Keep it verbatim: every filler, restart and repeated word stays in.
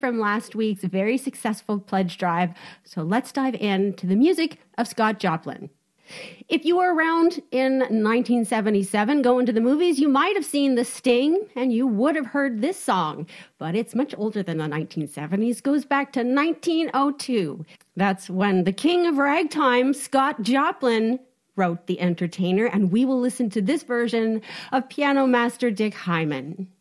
from last week's very successful pledge drive, so let's dive into the music of Scott Joplin. If you were around in nineteen seventy-seven going to the movies, you might have seen The Sting, and you would have heard this song, but it's much older than the nineteen seventies, goes back to nineteen oh two. That's when the king of ragtime, Scott Joplin, wrote The Entertainer, and we will listen to this version of piano master Dick Hyman.